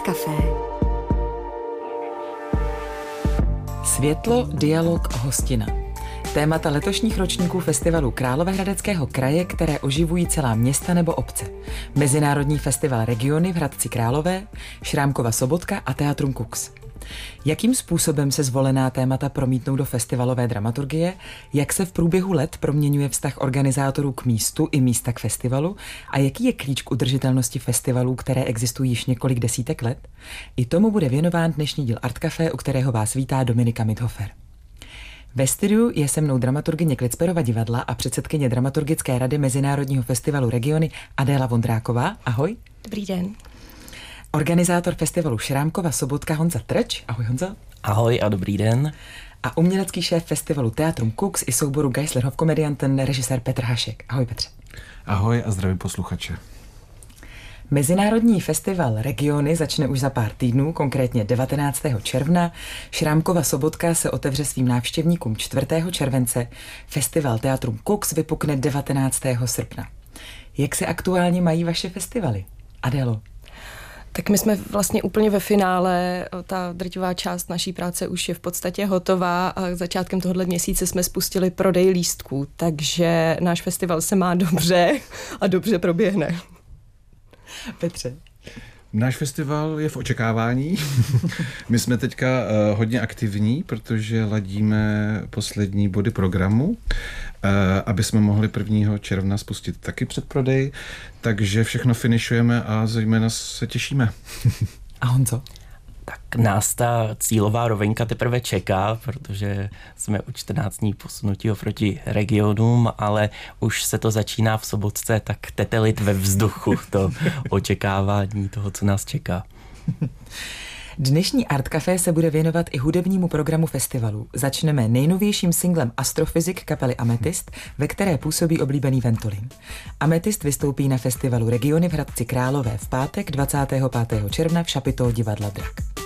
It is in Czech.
Café. Světlo, dialog, hostina. Témata letošních ročníků festivalu Královéhradeckého kraje, které oživují celá města nebo obce. Mezinárodní festival Regiony v Hradci Králové, Šrámkova Sobotka a Teatrum Kux. Jakým způsobem se zvolená témata promítnou do festivalové dramaturgie, jak se v průběhu let proměňuje vztah organizátorů k místu i místa k festivalu a jaký je klíč k udržitelnosti festivalů, které existují již několik desítek let? I tomu bude věnován dnešní díl Art Café, u kterého vás vítá Dominika Mithofer. Ve studiu je se mnou dramaturgyně Klicperova divadla a předsedkyně dramaturgické rady Mezinárodního festivalu Regiony Adéla Vondráková. Ahoj. Dobrý den. Organizátor festivalu Šrámkova Sobotka Honza Trč. Ahoj Honzo. Ahoj a dobrý den. A umělecký šéf festivalu Teatrum Kux i souboru Geislerhof Komedianten režisér Petr Hašek. Ahoj Petře. Ahoj a zdravím posluchače. Mezinárodní festival Regiony začne už za pár týdnů, konkrétně 19. června. Šrámkova Sobotka se otevře svým návštěvníkům 4. července. Festival Teatrum Kux vypukne 19. srpna. Jak se aktuálně mají vaše festivaly? Adélo. Tak my jsme vlastně úplně ve finále, ta drtivá část naší práce už je v podstatě hotová a začátkem tohoto měsíce jsme spustili prodej lístků, takže náš festival se má dobře a dobře proběhne. Petře. Náš festival je v očekávání. My jsme teďka hodně aktivní, protože ladíme poslední body programu, aby jsme mohli 1. června spustit taky předprodej, takže všechno finišujeme a zejména se těšíme. A Honzo? Tak nás ta cílová rovinka teprve čeká, protože jsme u 14 dní posunutí oproti regionům, ale už se to začíná v Sobotce tak tetelit ve vzduchu, to očekávání toho, co nás čeká. Dnešní Art Café se bude věnovat i hudebnímu programu festivalu. Začneme nejnovějším singlem Astrophysic kapely Amethyst, ve které působí oblíbený Ventolin. Amethyst vystoupí na festivalu Regiony v Hradci Králové v pátek 25. června v Chapiteau divadla Drak.